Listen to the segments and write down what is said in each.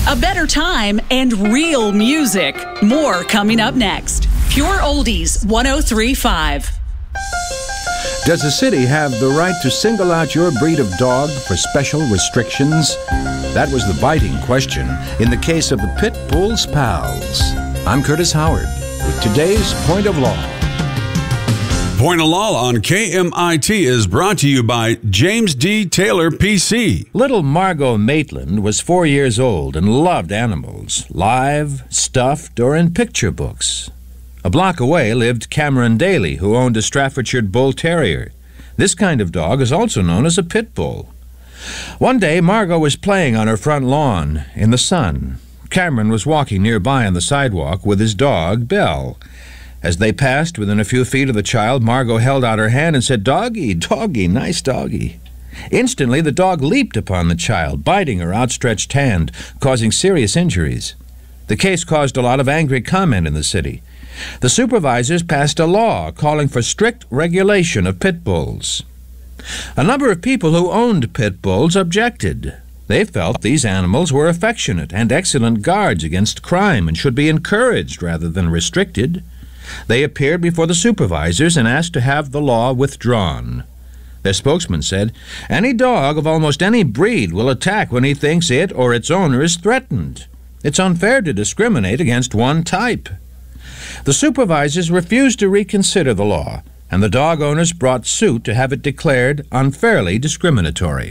a better time, and real music. More coming up next. Pure Oldies 103.5. Does a city have the right to single out your breed of dog for special restrictions? That was the biting question in the case of the Pit Bull's Pals. I'm Curtis Howard with today's Point of Law. Point of Law on KMIT is brought to you by James D. Taylor, PC. Little Margot Maitland was 4 years old and loved animals, live, stuffed, or in picture books. A block away lived Cameron Daly, who owned a Staffordshire Bull Terrier. This kind of dog is also known as a pit bull. One day, Margot was playing on her front lawn in the sun. Cameron was walking nearby on the sidewalk with his dog, Belle. As they passed within a few feet of the child, Margot held out her hand and said, "Doggy, doggy, nice doggy." Instantly, the dog leaped upon the child, biting her outstretched hand, causing serious injuries. The case caused a lot of angry comment in the city. The supervisors passed a law calling for strict regulation of pit bulls. A number of people who owned pit bulls objected. They felt these animals were affectionate and excellent guards against crime and should be encouraged rather than restricted. They appeared before the supervisors and asked to have the law withdrawn. Their spokesman said, "Any dog of almost any breed will attack when he thinks it or its owner is threatened. It's unfair to discriminate against one type." The supervisors refused to reconsider the law, and the dog owners brought suit to have it declared unfairly discriminatory.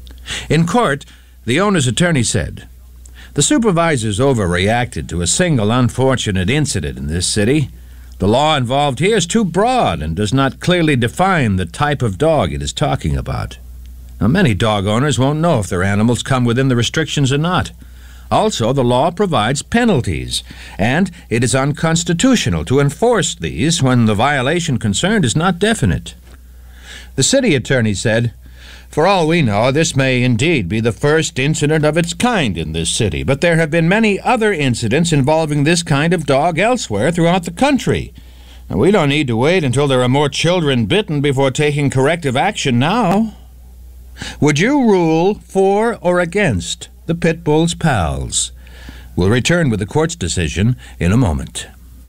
In court, the owner's attorney said, "The supervisors overreacted to a single unfortunate incident in this city. The law involved here is too broad and does not clearly define the type of dog it is talking about." Now, many dog owners won't know if their animals come within the restrictions or not. Also, the law provides penalties, and it is unconstitutional to enforce these when the violation concerned is not definite. The city attorney said, "For all we know, this may indeed be the first incident of its kind in this city, but there have been many other incidents involving this kind of dog elsewhere throughout the country. Now, we don't need to wait until there are more children bitten before taking corrective action now." Would you rule for or against the Pit Bull's Pals? We'll return with the court's decision in a moment.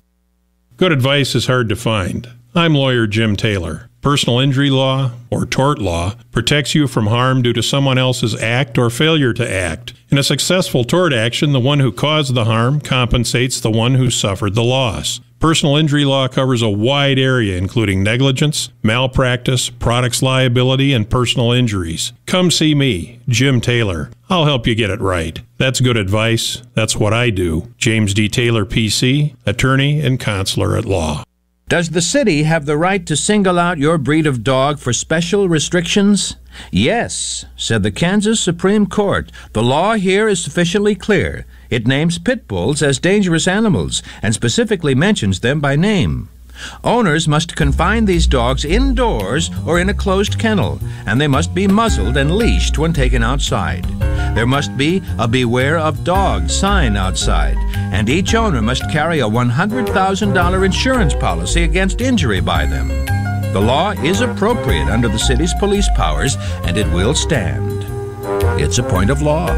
Good advice is hard to find. I'm lawyer Jim Taylor. Personal injury law, or tort law, protects you from harm due to someone else's act or failure to act. In a successful tort action, the one who caused the harm compensates the one who suffered the loss. Personal injury law covers a wide area, including negligence, malpractice, products liability, and personal injuries. Come see me, Jim Taylor. I'll help you get it right. That's good advice. That's what I do. James D. Taylor, PC, attorney and counselor at law. Does the city have the right to single out your breed of dog for special restrictions? Yes, said the Kansas Supreme Court. The law here is sufficiently clear. It names pit bulls as dangerous animals and specifically mentions them by name. Owners must confine these dogs indoors or in a closed kennel, and they must be muzzled and leashed when taken outside. There must be a "Beware of Dogs" sign outside, and each owner must carry a $100,000 insurance policy against injury by them. The law is appropriate under the city's police powers, and it will stand. It's a point of law.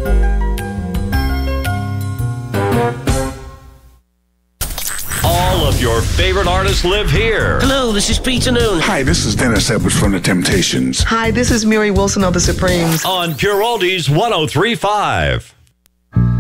All of your favorite artists live here. Hello, this is Peter Noon. Hi, this is Dennis Edwards from The Temptations. Hi, this is Mary Wilson of The Supremes. On Pure Oldies 103.5.